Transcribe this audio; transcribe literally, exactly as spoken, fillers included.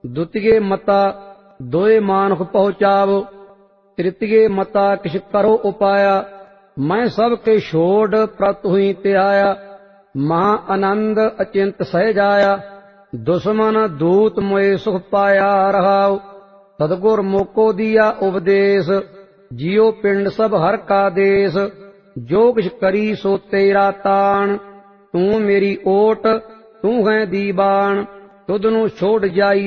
ਦੁਤੀਏ ਮਤਾ ਦੋਏ ਮਾਨੁਖ ਪਹੁੰਚਾਵੋ। ਤ੍ਰਿਤੀਏ ਮਤਾ ਕਿਛ ਕਰੋ ਉਪਾਇਆ, ਮੈਂ ਸਭ ਕੇ ਛੋੜ ਪ੍ਰਤ ਹੁਈ ਧਿਆਇਆ। ਮਹਾ ਆਨੰਦ ਅਚਿੰਤ ਸਹਿ ਜਾਇਆ, ਦੁਸ਼ਮਨ ਦੂਤ ਮੋਏ ਸੁਖ ਪਾਇਆ। ਰਹਾਉ ਸਤਿਗੁਰ ਮੋਕੋ ਦੀਆ ਉਪਦੇਸ਼, ਜਿਉ ਪਿੰਡ ਸਭ ਹਰ ਕਾ ਦੇਸ। ਜੋ ਕਿਛ ਕਰੀ ਸੋ ਤੇਰਾ ਤਾਣ, ਤੂੰ ਮੇਰੀ ਓਟ ਤੂੰ ਹੈ ਦੀਵਾਨ। ਤੁਧ ਨੂੰ ਛੋੜ ਜਾਈ